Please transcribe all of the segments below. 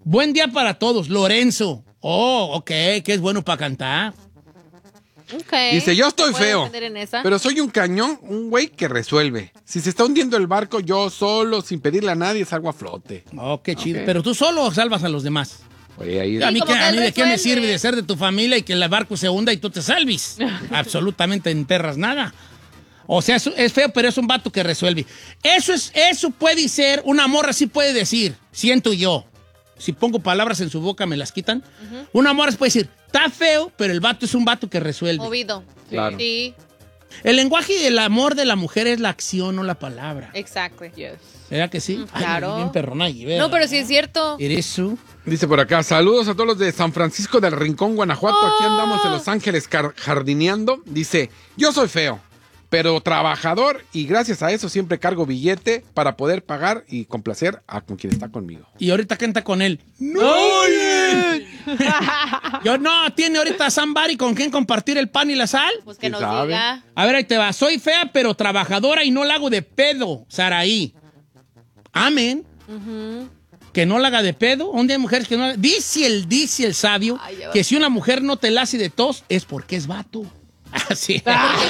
Buen día para todos, Lorenzo. Oh, ok, que es bueno para cantar. Okay. Dice, yo estoy ¿Puedo feo, defender en esa? pero soy un cañón, un güey que resuelve. Si se está hundiendo el barco, yo solo, sin pedirle a nadie, salgo a flote. Oh, qué chido. Ok. Pero tú solo salvas a los demás. Oye, ahí... A mí, como que a él mí ¿de qué me resuelve. sirve de ser de tu familia y que el barco se hunda y tú te salves? Absolutamente en perras nada. O sea, es feo, pero es un vato que resuelve. Eso puede ser, una morra sí puede decir, siento yo. Si pongo palabras en su boca, me las quitan. Una morra puede decir, está feo, pero el vato es un vato que resuelve. Movido. Claro. Sí, El lenguaje del amor de la mujer es la acción, no la palabra. exacto. ¿Verdad que sí? Ay, claro. bien perrona ahí, ¿verdad? No, pero sí es cierto. ¿Eres tú? Dice por acá, saludos a todos los de San Francisco del Rincón, Guanajuato. Aquí andamos en Los Ángeles jardineando. Dice, yo soy feo, pero trabajador y gracias a eso siempre cargo billete para poder pagar y complacer a con quien está conmigo. Y ahorita canta con él. ¡No! Yo no, tiene ahorita somebody con quien compartir el pan y la sal. Pues que ¿Quién nos sabe? diga. A ver, ahí te va. Soy fea, pero trabajadora y no la hago de pedo, Saraí. Amén. Que no la haga de pedo. ¿Dónde hay mujeres que no la... Dice el sabio Ay, ya va. que si una mujer no te la hace de tos es porque es vato. Así.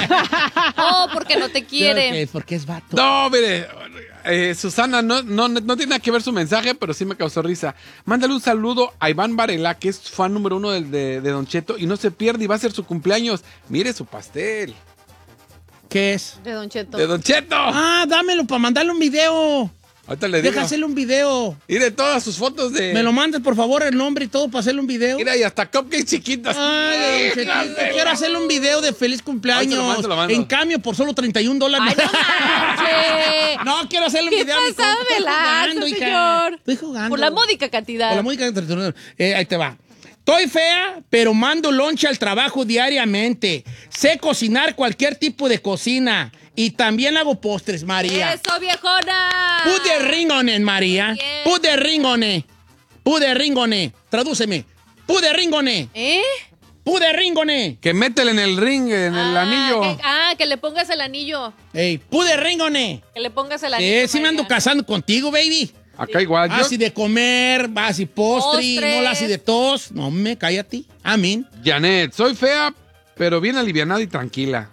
Oh, porque no te quiere. Porque es vato. No, mire, Susana, no tiene nada que ver su mensaje, pero sí me causó risa. Mándale un saludo a Iván Varela, que es fan número 1 de Don Cheto, y no se pierde y va a ser su cumpleaños. Mire su pastel. ¿Qué es? De Don Cheto. ¡De Don Cheto! Ah, dámelo para mandarle un video. Ahorita le digo. Deja hacerle un video. Mire todas sus fotos de... Me lo mandas, por favor, el nombre y todo para hacerle un video. Mira, y hasta cupcakes chiquitas. Ay, don Chetito, quiero hacerle un video de feliz cumpleaños. Ahí se lo mando. En cambio, por solo $31. Ay, no manches. No, quiero hacerle un ¿Qué video a mi pasada compa. de lanza, señor? Estoy jugando. Por la módica cantidad. Por la módica cantidad. Ahí te va. Estoy fea, pero mando lonche al trabajo diariamente. Sé cocinar cualquier tipo de cocina. Y también hago postres, María. ¡Eso, viejona! Put the ring on it, María. Bien. Put the ring on it. Put the ring on it. Tradúceme. Put the ring on it. ¿Eh? Put the ring on it. Que métele en el ring, en el anillo. Que le pongas el anillo. Ey, put the ring on it. Que le pongas el anillo. Sí me ando María. casando contigo, baby. Acá igual. Yo, Así de comer, así postre, Postres. no la así de tos. No, cállate. Amén. Janet, soy fea, pero bien alivianada y tranquila.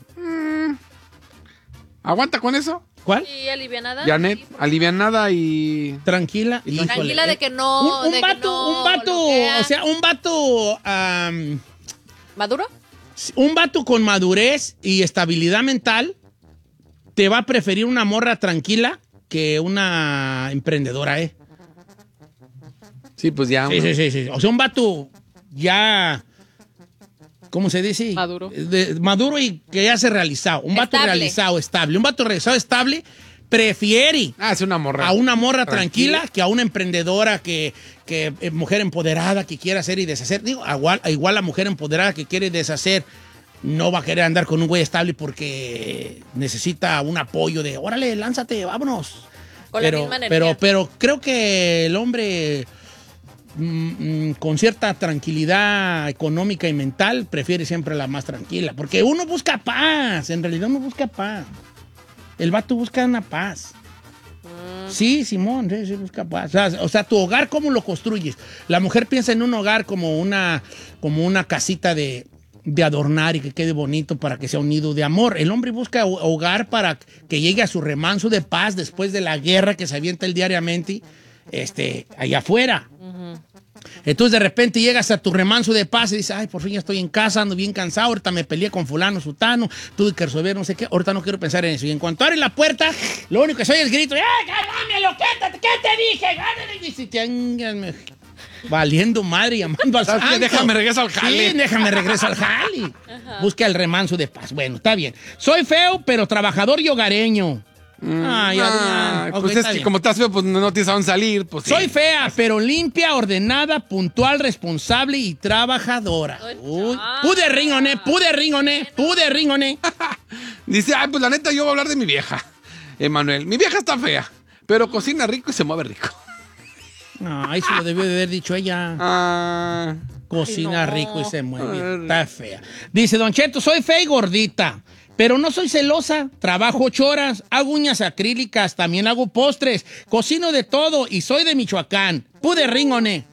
¿Aguanta con eso? ¿Cuál? Sí, alivianada. Janet, Sí, alivianada y... Tranquila. Híjole. Tranquila de que no. Un de que vato, no un vato, bloquea. o sea, un vato, ¿Maduro? un vato con madurez y estabilidad mental te va a preferir una morra tranquila que una emprendedora, ¿eh? Sí, pues ya. Sí. O sea, un vato ya, ¿cómo se dice? Maduro. Maduro y que ya se ha realizado. Un vato Estable. realizado, estable. Un vato realizado, estable, prefiere Ah, es una morra. a una morra tranquila que a una emprendedora que mujer empoderada que quiere hacer y deshacer. Digo, igual la mujer empoderada que quiere deshacer no va a querer andar con un güey estable porque necesita un apoyo de, órale, lánzate, vámonos. Con la misma energía. pero creo que el hombre con cierta tranquilidad económica y mental prefiere siempre la más tranquila, porque uno busca paz, en realidad uno busca paz. El vato busca una paz. Sí, Simón, sí, busca paz. O sea, tu hogar, ¿cómo lo construyes? La mujer piensa en un hogar como una casita de adornar y que quede bonito para que sea un nido de amor. El hombre busca hogar para que llegue a su remanso de paz después de la guerra que se avienta él diariamente allá afuera. Entonces de repente llegas a tu remanso de paz y dices, ay, por fin ya estoy en casa, ando bien cansado, ahorita me peleé con fulano, sutano, tuve que resolver no sé qué, ahorita no quiero pensar en eso. Y en cuanto abres la puerta, lo único que soy es el grito, ¡eh, gámelo! ¿Qué te dije? ¡Gánale! Y si te angas, valiendo madre, llamando al ¿Sabes qué? santo. Déjame regreso al jale. Sí, déjame regreso al jale. Busca el remanso de paz. Bueno, está bien. Soy feo, pero trabajador y hogareño. Ay, Adrián. Ok, pues es está que bien. como estás feo, pues no tienes a dónde salir. Pues sí. Soy fea, pero limpia, ordenada, puntual, responsable y trabajadora. Uy. Pude ringone. Dice, ay, pues la neta, yo voy a hablar de mi vieja. Emanuel, mi vieja está fea, pero cocina rico y se mueve rico. No, eso lo debió de haber dicho ella. Ah, Cocina Ay, no. rico y se mueve. Está fea. Dice, Don Cheto, soy fea y gordita, pero no soy celosa. Trabajo 8 horas, hago uñas acrílicas, también hago postres, cocino de todo y soy de Michoacán. Pude ringone.